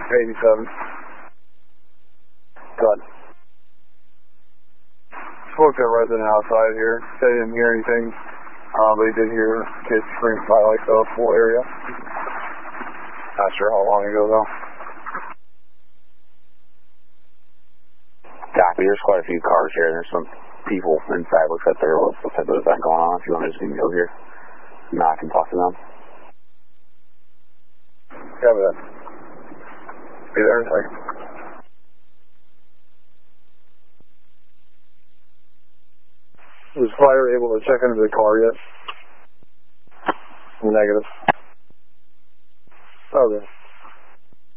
87. Good. Spoke to a resident outside here. Said he didn't hear anything, but he did hear kids scream by like the full area. Not sure how long ago though. Copy. There's quite a few cars here. There's some people inside. Looks like there was a bit of that going on. If you want to just give me over here, now I can talk to them. Yeah, but be there in a second. Was fire able to check into the car yet? Negative. Okay.